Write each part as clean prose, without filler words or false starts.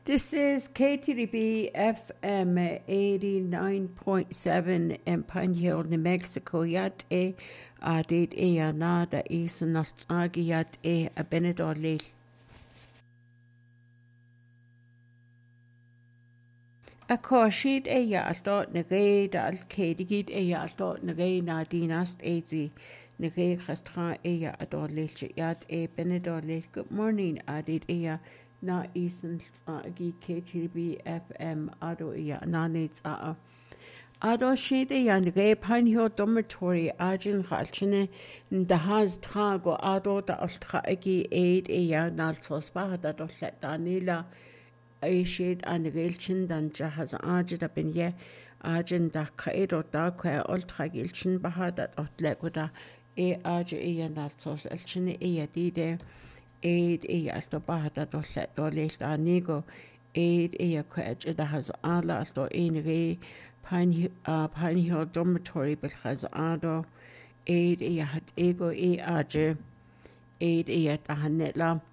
This is KTDB FM 89.7 in Pine Hill, New Mexico. Yat adid nada isan agi yat a benedorle. A caushid yaldo negay dal kadigid yaldo negay nadinast azi negay khastra adorle yat benedorle. Good morning, adid na isan agi KTB FM ado nanits ado shade negay Pine dormitory ajin khalchine dahaz trago ado da altra agi aid nalsos bahada dolet danila shade angelchin dan jahaz ajida benye ajin da kaido da kwa ultra gilchin bahada dotlegoda aj nalsos elchine dide aid alto bahada dolet dolel anigo aid kwaj da has ala alto inri Pine Hill dormitory bilhaz ado aid hat ego aj aid tahanetla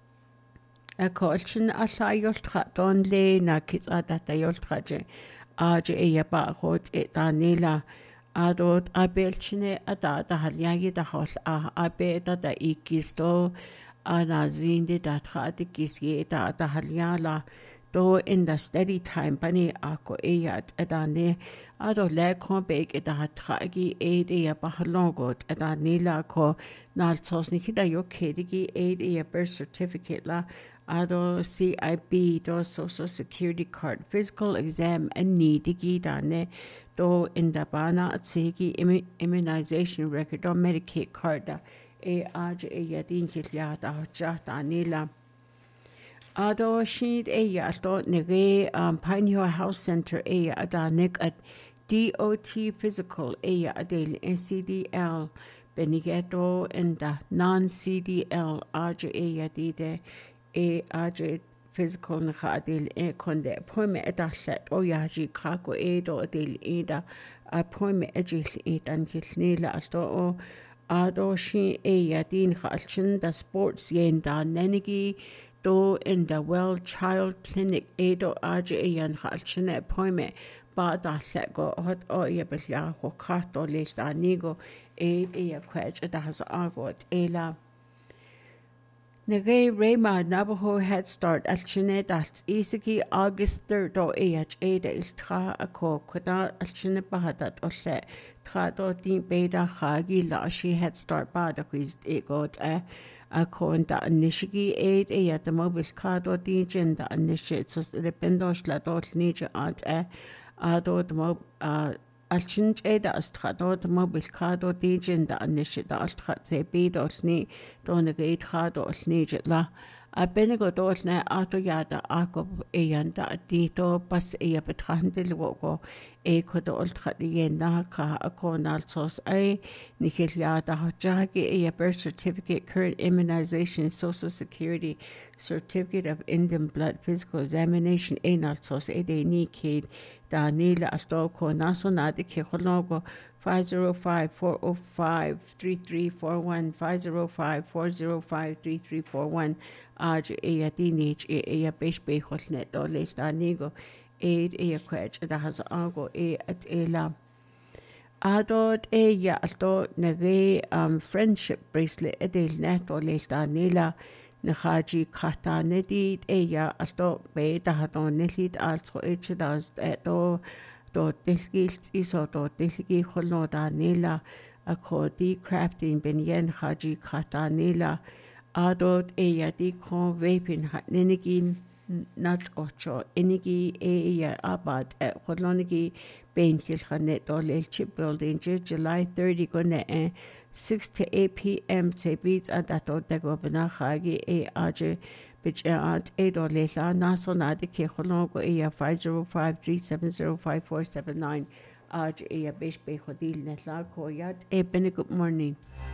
a colchin alla yoltra don le na kits adata yoltraje aj ba hot danila adot abelchine ada da halyagi da hol abeta da ikisto ana zinde da trate kisye da halyala do in the steady time bani ako adane ado lekon beg da tragi bahalongot adanila ko naltos nikida yo kedigi birth certificate la ado CIB do social security card physical exam and nidigi dane do in the bana atsegi immunization record do Medicaid card da aj yadin kilya da danila ado shid alto nege Pine Hill House Center adanik at DOT physical adel NCDL benigeto and the non-CDL aj dide aj physical nakadil konde appointment adaslet o yaji kako do adil appointment ejil dan kilnila alto o ado shi yadin khalchin the sports yenda nenegi do in the Well Child Clinic edo aja yan khalchine appointment ba da go hot o yebya ho kato le danigo kwaj da has agot ela Nagay Rema Navajo Head Start alchine dat isiki August 3rd do da iltra ako kwada alchine bahadat olle tra do din beta khagi lashi Head Start ba da quiz egot ako da nishigi aid the mobile card or din da nishi so dependos la dot nije ado the mob alchin da astra the mobile card or din da nishi da altra se be dot ni don gate card or nije la a benego dot na ato yada ako da dito pas betrandel wogo kodo ultra na ka ako nalsos nikil yada hojagi birth certificate, current immunization, social security certificate of Indian blood physical examination nalsos de nikid da nila asto ko naso nadi ke hologo 505-405-3341 505-405-3341 aj dinich besh be hotnet do les da nigo kwaj da has ago at ela adot alto nege friendship bracelet edel net o les da nila nakhaji khata nedi alto be da hadon nelit also das do tilgilt iso do tilgi holno da nila akodi crafting benyen khaji khata nila adot di kon vaping hat nenegin nat ocho enigi abad holonigi benkil khanet ol chip building July 30 gone 6 to 8 p.m. se beats adato dego bana khagi aj which at $8 naso nadi ke holongo 505-370-5479 aj bish be khodil netla koyat good morning